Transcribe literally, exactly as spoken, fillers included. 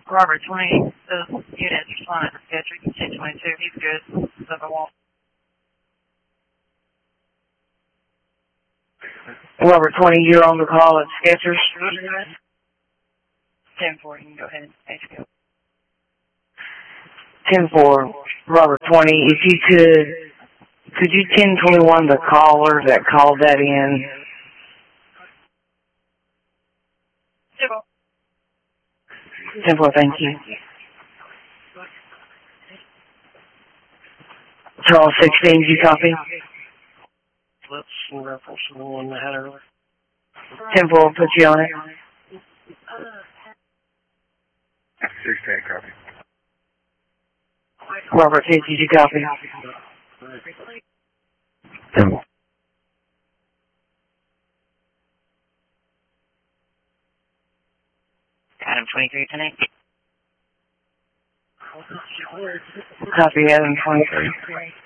Robert, twenty, those units responded to schedule. You can say twenty-two. He's good. Seven won't. Robert twenty, you're on the call at Skechers. ten four, you can go ahead and H Q. ten four, Robert twenty, if you could, could you ten twenty-one the caller that called that in? ten four, thank you. Charles sixteen, did you copy? Let's reference the one that had earlier. ten four, put you on it. sixteen, copy. Robert fifty, did you copy? ten four. Adam twenty-three, ten eight. Copy, Adam twenty-three.